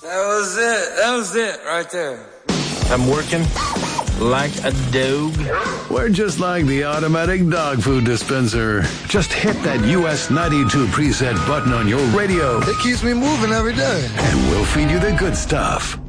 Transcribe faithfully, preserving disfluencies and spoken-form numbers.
That was it. That was it right there. I'm working like a dog. We're just like the automatic dog food dispenser. Just hit that U S ninety-two preset button on your radio. It keeps me moving every day. And we'll feed you the good stuff.